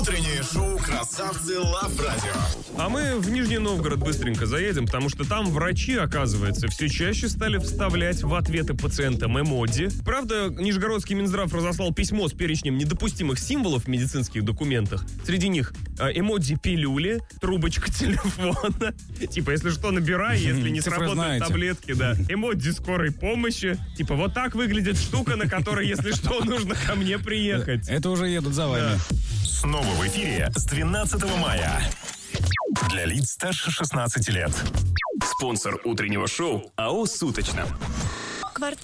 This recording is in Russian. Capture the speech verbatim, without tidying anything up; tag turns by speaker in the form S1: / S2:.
S1: Утреннее шоу «Красавцы Лав Радио».
S2: А мы в Нижний Новгород быстренько заедем, потому что там врачи, оказывается, все чаще стали вставлять в ответы пациентам эмодзи. Правда, Нижегородский Минздрав разослал письмо с перечнем недопустимых символов в медицинских документах. Среди них эмодзи пилюли, трубочка телефона. Типа, если что, набирай, если не сработают таблетки, да. Эмодзи скорой помощи. Типа, вот так выглядит штука, на которой, если что, нужно ко мне приехать.
S3: Это уже едут за вами.
S2: Да.
S1: Снова в эфире с двенадцатого мая. Для лиц старше шестнадцати лет.
S4: Спонсор утреннего шоу АО «Суточно».
S5: Квартира.